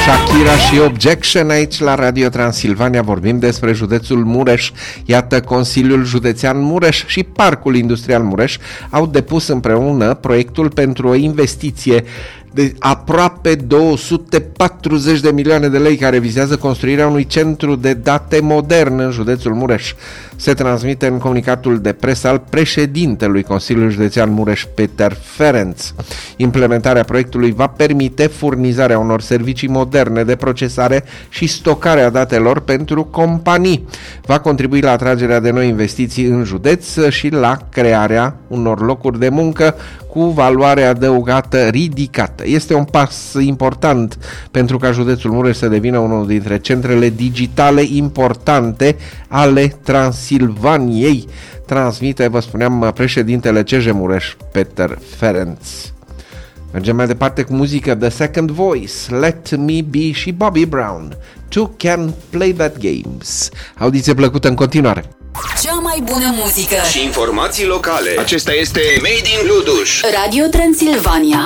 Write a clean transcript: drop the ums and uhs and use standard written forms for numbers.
Shakira și Objection aici la Radio Transilvania. Vorbim despre județul Mureș. Iată, Consiliul Județean Mureș și Parcul Industrial Mureș au depus împreună proiectul pentru o investiție de aproape 240 de milioane de lei care vizează construirea unui centru de date modern în județul Mureș. Se transmite în comunicatul de presă al președintelui Consiliului Județean Mureș, Peter Ferenc. Implementarea proiectului va permite furnizarea unor servicii moderne de procesare și stocare a datelor pentru companii. Va contribui la atragerea de noi investiții în județ și la crearea unor locuri de muncă cu valoare adăugată ridicată. Este un pas important pentru ca județul Mureș să devină unul dintre centrele digitale importante ale Transilvaniei. Transmite, vă spuneam, președintele CJ Mureș, Peter Ferenc. Mergem mai departe cu muzică. The Second Voice, Let Me Be și Bobby Brown. Two Can Play That Games. Audiție plăcută în continuare. Cea mai bună muzică și informații locale. Acesta este Made in Luduș. Radio Transilvania.